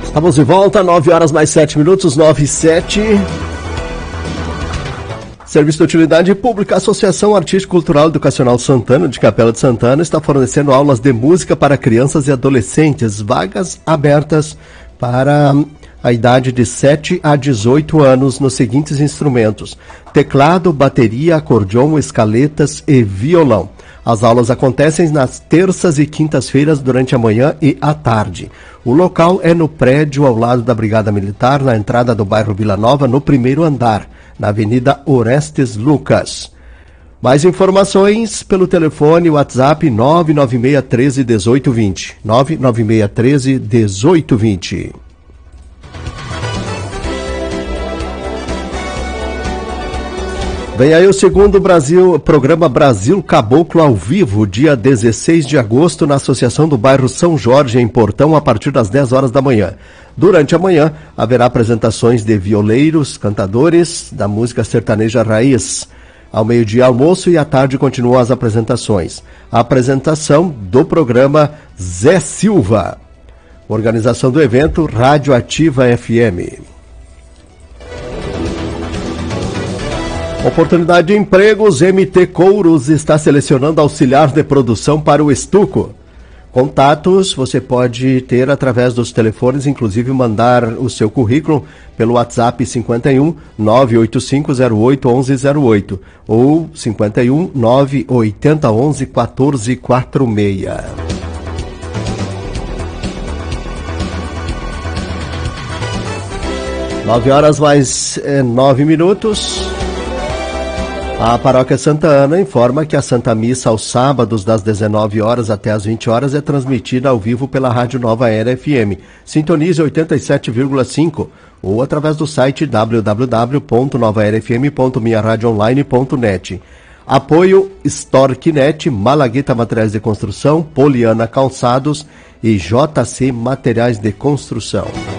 Estamos de volta, 9 horas mais 7 minutos, 9 e 7. Serviço de Utilidade Pública, Associação Artístico Cultural Educacional Santana, de Capela de Santana, está fornecendo aulas de música para crianças e adolescentes, vagas abertas para a idade de 7 a 18 anos nos seguintes instrumentos: teclado, bateria, acordeon, escaletas e violão. As aulas acontecem nas terças e quintas-feiras durante a manhã e à tarde. O local é no prédio ao lado da Brigada Militar, na entrada do bairro Vila Nova, no primeiro andar, na Avenida Orestes Lucas. Mais informações pelo telefone WhatsApp 996 13 1820. 996 13 1820. Vem aí o segundo programa Brasil Caboclo ao vivo, dia 16 de agosto, na Associação do Bairro São Jorge, em Portão, a partir das 10 horas da manhã. Durante a manhã, haverá apresentações de violeiros, cantadores da música sertaneja raiz. Ao meio-dia, almoço, e à tarde continuam as apresentações. A apresentação do programa Zé Silva. Organização do evento Rádio Ativa FM. Oportunidade de empregos, MT Couros está selecionando auxiliar de produção para o estuco. Contatos você pode ter através dos telefones, inclusive mandar o seu currículo pelo WhatsApp 51 985 08 1108 ou 51 980 11 1446. Nove horas mais 9 minutos. A Paróquia Santa Ana informa que a Santa Missa aos sábados das 19 horas até as 20 horas é transmitida ao vivo pela Rádio Nova Era FM. Sintonize 87,5 ou através do site www.novaerafm.minharadioonline.net. Apoio Storknet, Malagueta Materiais de Construção, Poliana Calçados e JC Materiais de Construção.